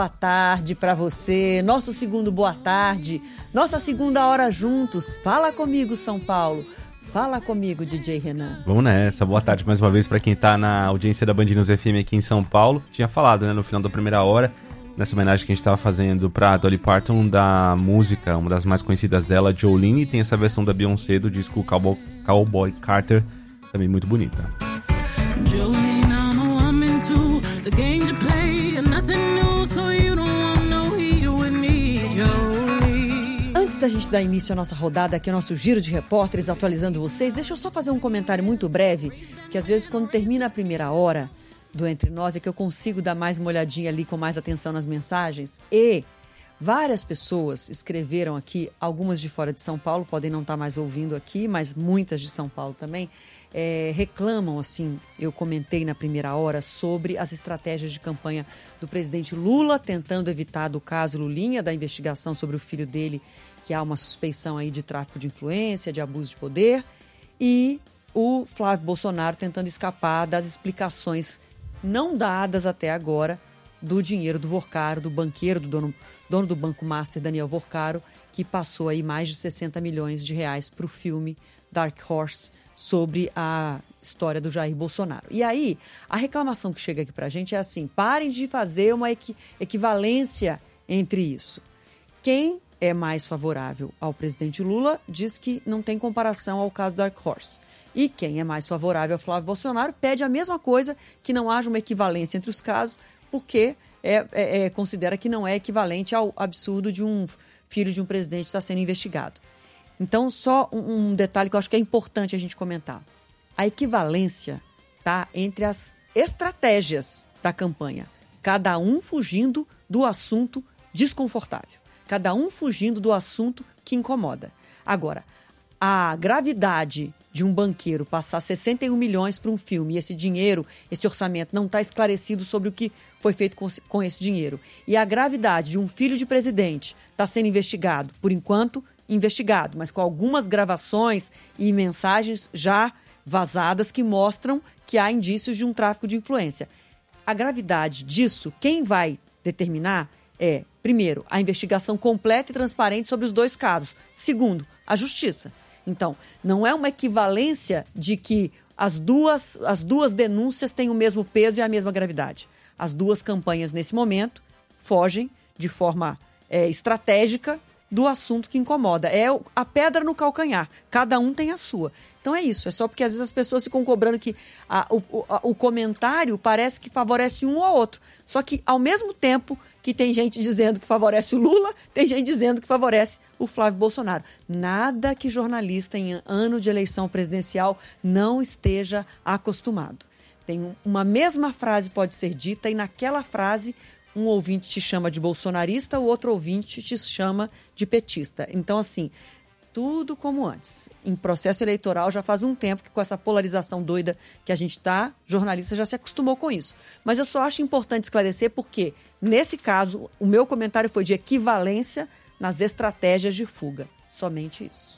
Boa tarde para você, nosso segundo boa tarde, nossa segunda hora juntos. Fala comigo, São Paulo. Fala comigo, DJ Renan. Vamos nessa. Boa tarde mais uma vez para quem tá na audiência da Band News FM aqui em São Paulo. Tinha falado, né, no final da primeira hora, nessa homenagem que a gente tava fazendo pra Dolly Parton, da música, uma das mais conhecidas dela, Jolene, e tem essa versão da Beyoncé do disco Cowboy Carter, também muito bonita. Jolene, I'm into the games you play and nothing new, so you don't want no heat with me, Jolene. Antes da gente dar início à nossa rodada, aqui ao nosso giro de repórteres atualizando vocês, deixa eu só fazer um comentário muito breve, que às vezes quando termina a primeira hora do Entre Nós é que eu consigo dar mais uma olhadinha ali com mais atenção nas mensagens. E várias pessoas escreveram aqui, algumas de fora de São Paulo, podem não estar mais ouvindo aqui, mas muitas de São Paulo também, reclamam, assim, eu comentei na primeira hora, sobre as estratégias de campanha do presidente Lula, tentando evitar do caso Lulinha, da investigação sobre o filho dele, que há uma suspeição aí de tráfico de influência, de abuso de poder, e o Flávio Bolsonaro tentando escapar das explicações não dadas até agora do dinheiro do Vorcaro, do banqueiro, do dono do Banco Master, Daniel Vorcaro, que passou aí mais de 60 milhões de reais para o filme Dark Horse, sobre a história do Jair Bolsonaro. E aí, a reclamação que chega aqui pra gente é assim, parem de fazer uma equivalência entre isso. Quem é mais favorável ao presidente Lula diz que não tem comparação ao caso Dark Horse. E quem é mais favorável ao Flávio Bolsonaro pede a mesma coisa, que não haja uma equivalência entre os casos, porque considera que não é equivalente ao absurdo de um filho de um presidente estar sendo investigado. Então, só um detalhe que eu acho que é importante a gente comentar. A equivalência está entre as estratégias da campanha. Cada um fugindo do assunto desconfortável. Cada um fugindo do assunto que incomoda. Agora, a gravidade de um banqueiro passar 61 milhões para um filme e esse dinheiro, esse orçamento não está esclarecido sobre o que foi feito com esse dinheiro. E a gravidade de um filho de presidente está sendo investigado, por enquanto, investigado, mas com algumas gravações e mensagens já vazadas que mostram que há indícios de um tráfico de influência. A gravidade disso, quem vai determinar é, primeiro, a investigação completa e transparente sobre os dois casos. Segundo, a justiça. Então, não é uma equivalência de que as duas denúncias têm o mesmo peso e a mesma gravidade. As duas campanhas, nesse momento, fogem de forma estratégica do assunto que incomoda. É a pedra no calcanhar. Cada um tem a sua. Então é isso. É só porque às vezes as pessoas ficam cobrando que o comentário parece que favorece um ou outro. Só que, ao mesmo tempo que tem gente dizendo que favorece o Lula, tem gente dizendo que favorece o Flávio Bolsonaro. Nada que jornalista em ano de eleição presidencial não esteja acostumado. Tem uma mesma frase pode ser dita e naquela frase um ouvinte te chama de bolsonarista, o outro ouvinte te chama de petista. Então, assim, tudo como antes. Em processo eleitoral já faz um tempo que com essa polarização doida que a gente está, jornalista já se acostumou com isso. Mas eu só acho importante esclarecer porque, nesse caso, o meu comentário foi de equivalência nas estratégias de fuga. Somente isso.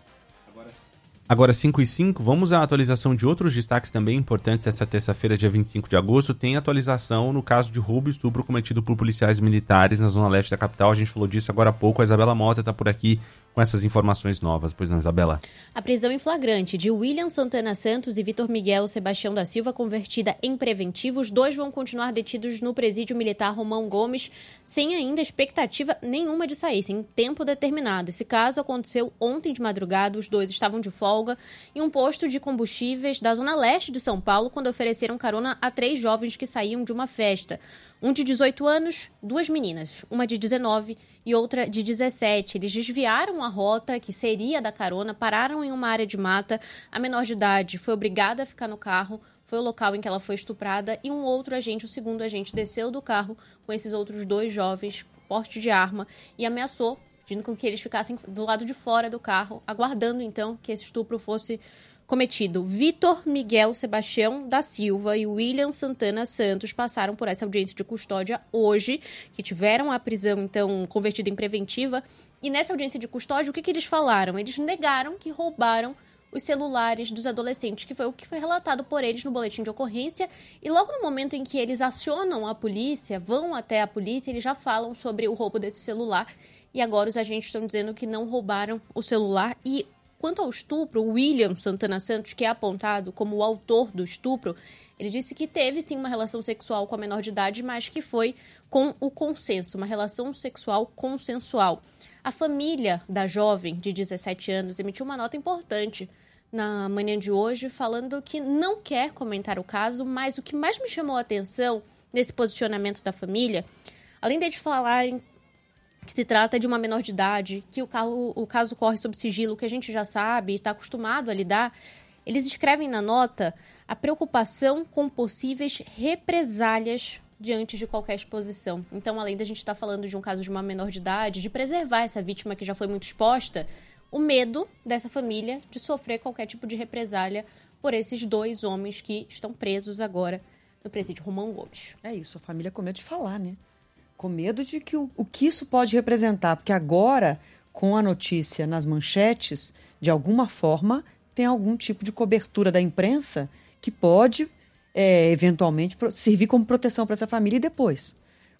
Agora 5h05, vamos à atualização de outros destaques também importantes. Essa terça-feira, dia 25 de agosto, tem atualização no caso de roubo e estupro cometido por policiais militares na zona leste da capital. A gente falou disso agora há pouco. A Isabela Mota está por aqui com essas informações novas. Pois não, Isabela? A prisão em flagrante de William Santana Santos e Vitor Miguel Sebastião da Silva, convertida em preventivo. Os dois vão continuar detidos no presídio militar Romão Gomes, sem ainda expectativa nenhuma de sair, sem tempo determinado. Esse caso aconteceu ontem de madrugada. Os dois estavam de folga em um posto de combustíveis da zona leste de São Paulo, quando ofereceram carona a 3 jovens que saíam de uma festa. Um de 18 anos, 2 meninas, uma de 19 e outra de 17. Eles desviaram a rota, que seria da carona, pararam em uma área de mata. A menor de idade foi obrigada a ficar no carro, foi o local em que ela foi estuprada, e um outro agente, o segundo agente, desceu do carro com esses outros 2 jovens, porte de arma, e ameaçou, pedindo com que eles ficassem do lado de fora do carro, aguardando então que esse estupro fosse cometido. Vitor Miguel Sebastião da Silva e William Santana Santos passaram por essa audiência de custódia hoje, que tiveram a prisão, então, convertida em preventiva. E nessa audiência de custódia, o que eles falaram? Eles negaram que roubaram os celulares dos adolescentes, que foi o que foi relatado por eles no boletim de ocorrência. E logo no momento em que eles acionam a polícia, vão até a polícia, eles já falam sobre o roubo desse celular. E agora os agentes estão dizendo que não roubaram o celular. E quanto ao estupro, o William Santana Santos, que é apontado como o autor do estupro, ele disse que teve sim uma relação sexual com a menor de idade, mas que foi com o consenso, uma relação sexual consensual. A família da jovem de 17 anos emitiu uma nota importante na manhã de hoje, falando que não quer comentar o caso, mas o que mais me chamou a atenção nesse posicionamento da família, além deles falarem que se trata de uma menor de idade, que o caso corre sob sigilo, que a gente já sabe e está acostumado a lidar, eles escrevem na nota a preocupação com possíveis represálias diante de qualquer exposição. Então, além da gente estar falando de um caso de uma menor de idade, de preservar essa vítima que já foi muito exposta, o medo dessa família de sofrer qualquer tipo de represália por esses 2 homens que estão presos agora no presídio Romão Gomes. É isso, a família com medo de falar, né? Com medo de que o que isso pode representar, porque agora, com a notícia nas manchetes, de alguma forma, tem algum tipo de cobertura da imprensa que pode, eventualmente, servir como proteção para essa família e depois.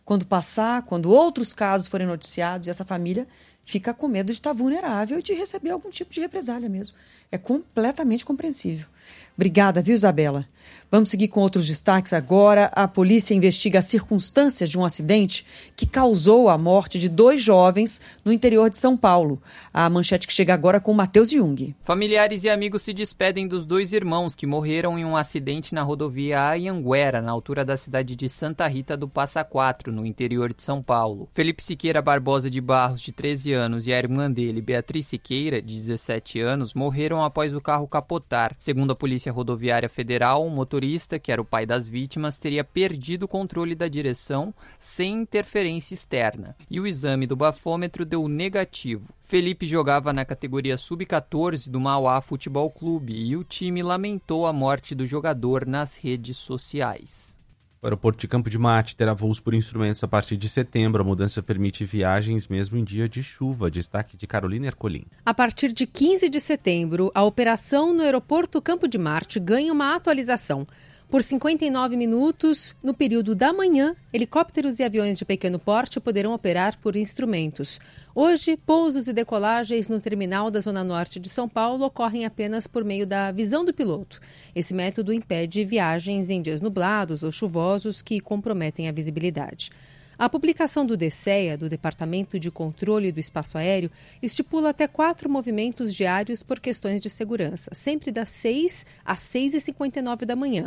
Quando outros casos forem noticiados, e essa família fica com medo de estar vulnerável e de receber algum tipo de represália mesmo. É completamente compreensível. Obrigada, viu, Isabela? Vamos seguir com outros destaques agora. A polícia investiga as circunstâncias de um acidente que causou a morte de 2 jovens no interior de São Paulo. A manchete que chega agora com o Matheus Jung. Familiares e amigos se despedem dos 2 irmãos que morreram em um acidente na rodovia Anhanguera, na altura da cidade de Santa Rita do Passa Quatro, no interior de São Paulo. Felipe Siqueira Barbosa de Barros, de 13 anos, e a irmã dele, Beatriz Siqueira, de 17 anos, morreram após o carro capotar. Segundo a Polícia Rodoviária Federal, o motorista, que era o pai das vítimas, teria perdido o controle da direção sem interferência externa. E o exame do bafômetro deu negativo. Felipe jogava na categoria Sub-14 do Mauá Futebol Clube e o time lamentou a morte do jogador nas redes sociais. O aeroporto de Campo de Marte terá voos por instrumentos a partir de setembro. A mudança permite viagens mesmo em dia de chuva. Destaque de Carolina Ercolim. A partir de 15 de setembro, a operação no aeroporto Campo de Marte ganha uma atualização. Por 59 minutos, no período da manhã, helicópteros e aviões de pequeno porte poderão operar por instrumentos. Hoje, pousos e decolagens no terminal da Zona Norte de São Paulo ocorrem apenas por meio da visão do piloto. Esse método impede viagens em dias nublados ou chuvosos que comprometem a visibilidade. A publicação do DSEA, do Departamento de Controle do Espaço Aéreo, estipula até 4 movimentos diários por questões de segurança, sempre das 6 às 6h59 da manhã.